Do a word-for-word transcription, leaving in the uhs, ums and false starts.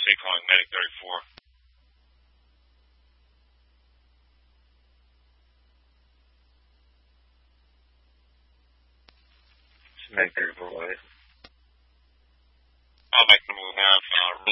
say calling Medic thirty-four. Medic thirty-four, what? I'll make the move now. Uh,